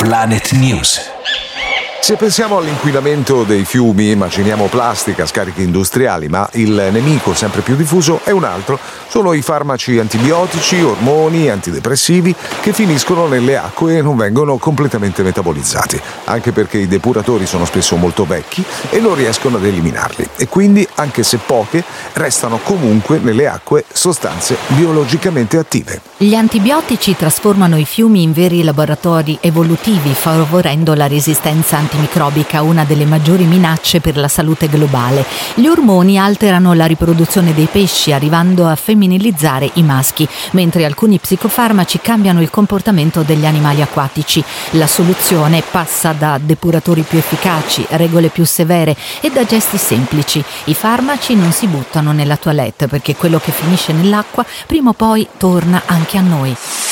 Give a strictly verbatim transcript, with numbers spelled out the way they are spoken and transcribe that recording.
Planet News. Se pensiamo all'inquinamento dei fiumi, immaginiamo plastica, scarichi industriali, ma il nemico sempre più diffuso è un altro. Sono i farmaci antibiotici, ormoni, antidepressivi che finiscono nelle acque e non vengono completamente metabolizzati, anche perché i depuratori sono spesso molto vecchi e non riescono ad eliminarli. E quindi, anche se poche, restano comunque nelle acque sostanze biologicamente attive. Gli antibiotici trasformano i fiumi in veri laboratori evolutivi, favorendo la resistenza antimicrobica, una delle maggiori minacce per la salute globale. Gli ormoni alterano la riproduzione dei pesci, arrivando a femminilizzare i maschi, mentre alcuni psicofarmaci cambiano il comportamento degli animali acquatici. La soluzione passa da depuratori più efficaci, regole più severe e da gesti semplici. I farmaci non si buttano nella toilette, perché quello che finisce nell'acqua prima o poi torna anche a noi.